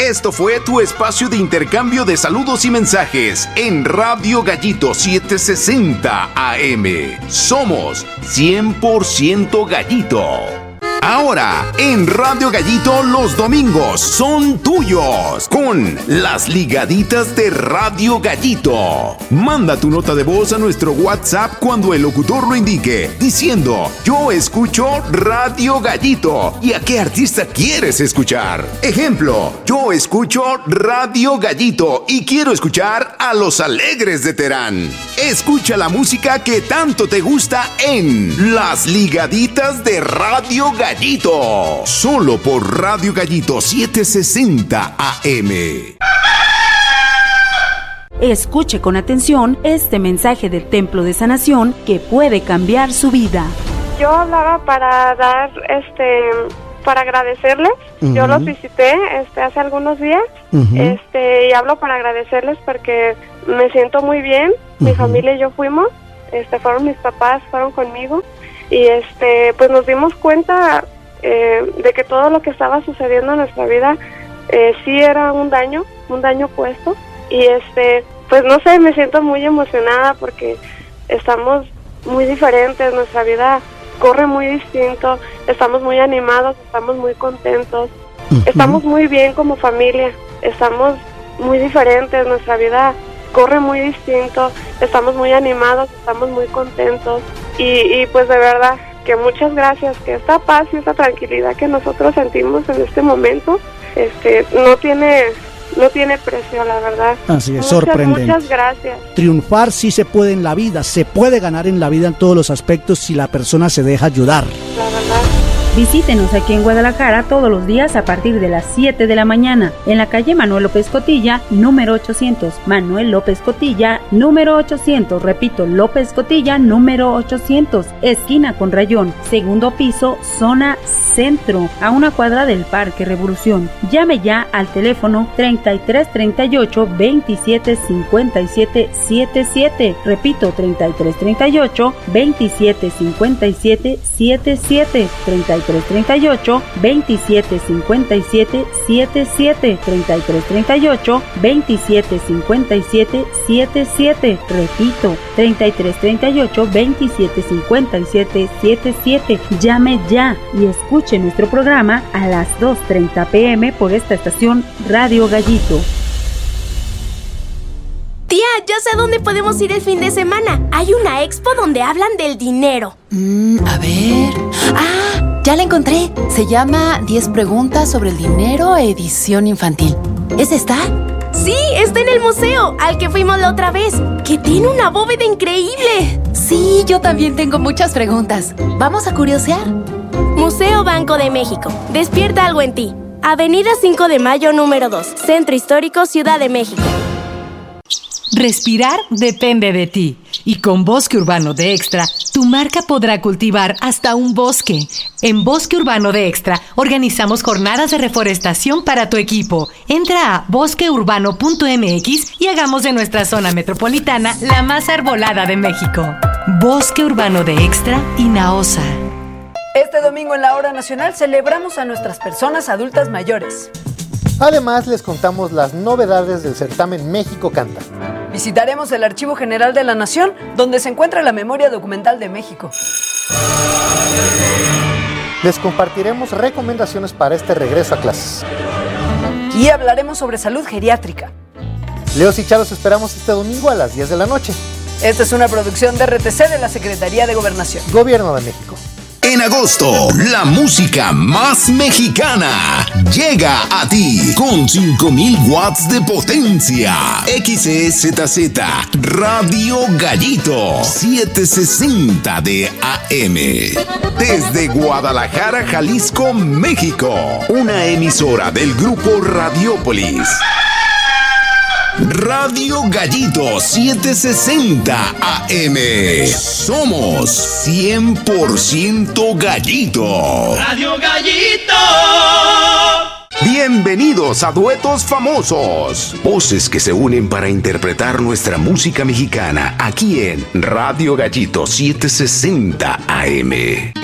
Esto fue tu espacio de intercambio de saludos y mensajes en Radio Gallito 760 AM. Somos 100% Gallito. Ahora, en Radio Gallito los domingos son tuyos con las ligaditas de Radio Gallito. Manda tu nota de voz a nuestro WhatsApp cuando el locutor lo indique, diciendo: yo escucho Radio Gallito. ¿Y a qué artista quieres escuchar? Ejemplo: yo escucho Radio Gallito y quiero escuchar a Los Alegres de Terán. Escucha la música que tanto te gusta en las ligaditas de Radio Gallito. Solo por Radio Gallito 760 AM. Escuche con atención este mensaje del Templo de Sanación que puede cambiar su vida. Yo hablaba para dar, para agradecerles. Uh-huh. Yo los visité, hace algunos días, uh-huh. Y hablo para agradecerles porque me siento muy bien. Uh-huh. Mi familia y yo fuimos, fueron mis papás, fueron conmigo. Y pues nos dimos cuenta de que todo lo que estaba sucediendo en nuestra vida sí era un daño puesto. Y pues no sé, me siento muy emocionada porque estamos muy diferentes, nuestra vida corre muy distinto, estamos muy animados, estamos muy contentos, uh-huh. Estamos muy bien como familia, estamos muy diferentes, nuestra vida corre muy distinto, estamos muy animados, estamos muy contentos. Y pues de verdad que muchas gracias, que esta paz y esta tranquilidad que nosotros sentimos en este momento no tiene precio, la verdad. Así es, sorprendente. Muchas gracias. Triunfar sí se puede en la vida, se puede ganar en la vida en todos los aspectos si la persona se deja ayudar. La verdad. Visítenos aquí en Guadalajara todos los días a partir de las 7 de la mañana, en la calle Manuel López Cotilla, número 800. Manuel López Cotilla, número 800. Repito, López Cotilla, número 800. Esquina con Rayón, segundo piso, zona centro, a una cuadra del Parque Revolución. Llame ya al teléfono 3338 27 57 77. Repito, 3338 27 57 77. 3338 27 57 77. 3338 27 57 77. Repito, 3338 27 57 77. Llame ya y escuche nuestro programa a las 2:30 p.m. por esta estación Radio Gallito. Tía, ya sé a dónde podemos ir el fin de semana. Hay una expo donde hablan del dinero. A ver... ya la encontré. Se llama 10 preguntas sobre el dinero, edición infantil. ¿Es esta? Sí, está en el museo, al que fuimos la otra vez, que tiene una bóveda increíble. Sí, yo también tengo muchas preguntas. ¿Vamos a curiosear? Museo Banco de México. Despierta algo en ti. Avenida 5 de Mayo, número 2. Centro Histórico, Ciudad de México. Respirar depende de ti. Y con Bosque Urbano de Extra, tu marca podrá cultivar hasta un bosque. En Bosque Urbano de Extra, organizamos jornadas de reforestación para tu equipo. Entra a bosqueurbano.mx y hagamos de nuestra zona metropolitana la más arbolada de México. Bosque Urbano de Extra y Naosa. Este domingo en la Hora Nacional celebramos a nuestras personas adultas mayores. Además, les contamos las novedades del certamen México Canta. Visitaremos el Archivo General de la Nación, donde se encuentra la memoria documental de México. Les compartiremos recomendaciones para este regreso a clases. Y hablaremos sobre salud geriátrica. Leos y Charos esperamos este domingo a las 10 de la noche. Esta es una producción de RTC de la Secretaría de Gobernación. Gobierno de México. En agosto, la música más mexicana llega a ti con 5000 watts de potencia. XEZZ Radio Gallito 760 de AM. Desde Guadalajara, Jalisco, México. Una emisora del grupo Radiopolis. Radio Gallito 760 AM. Somos 100% Gallito. Radio Gallito. Bienvenidos a Duetos Famosos. Voces que se unen para interpretar nuestra música mexicana aquí en Radio Gallito 760 AM.